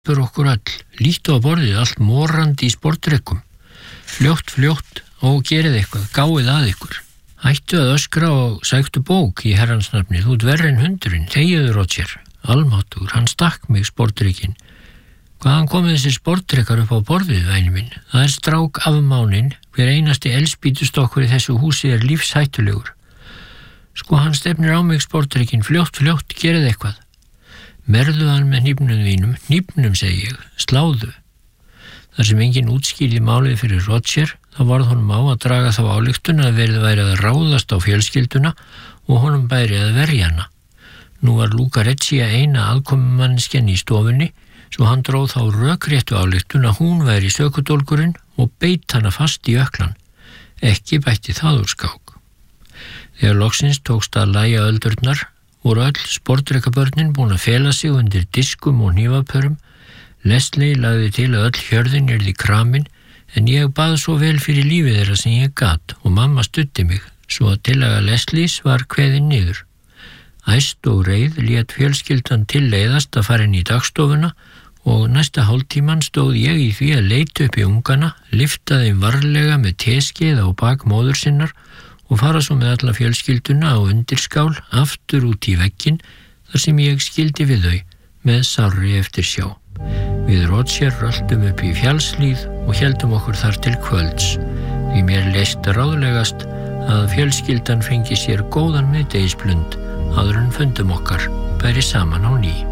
fyrir okkur öll. Líttu á borðið, allt morandi í sportdrykkum. Fljótt og gerið eitthvað, gáið að ykkur. Hættu að öskra og sæktu bók í herrans nafni. Þú ert verri en hundurinn, þegiðu Roger. Almáttugur, hann stakk mig sportdrykkin. Hvaðan komið þessir sportdrykkar upp á borðið, væni minn? Það strák afmáninn, hver einasti elspýtustokkur í þessu húsi lífshættulegur. Sko, hann stefnir á mig sportdrykkin, fljótt, gerið eitthvað. Merðu hann með hnífnum þínum, hnífnum segi ég, sláðu. Þar sem enginn útskýrði málið fyrir Roger, þá varð honum á að draga þá ályktun að verið væri að ráðast á fjölskylduna og honum bæri að verja hana. Nú var Lucrezia eina aðkomumanneskjan í stofunni, svo hann dróð þá rökréttu ályktun að hún væri sökudólgurinn og beit hana fast í öklan. Ekki bætti það úr skák. Þegar loksins tókst að lægja öldurnar, voru öll sportdrykkabörnin búin að fela sig undir diskum og hnífapörum. Leslie lagði til að öll hjörðin yrði kramin, en ég bað svo vel fyrir lífið þeirra sem ég gat og mamma studdi mig, svo að tillaga Leslies var kveðin niður. Æst og reið lét fjölskyldan til leiðast að fara inn í dagstofuna og næsta hálftíman stóð ég í því að leita upp í ungana, lyfta þeim varlega með teskeið á bak móður sinnar og fara svo með alla fjölskylduna á undirskál aftur út í vegginn þar sem ég skildi við þau með sárri eftirsjá. Við Roger röltum upp í fjallslíð og héldum okkur þar til kvölds. Því mér leist ráðlegast að fjölskyldan fengi sér góðan miðdegisblund áður en fundum okkar bæri saman á ný.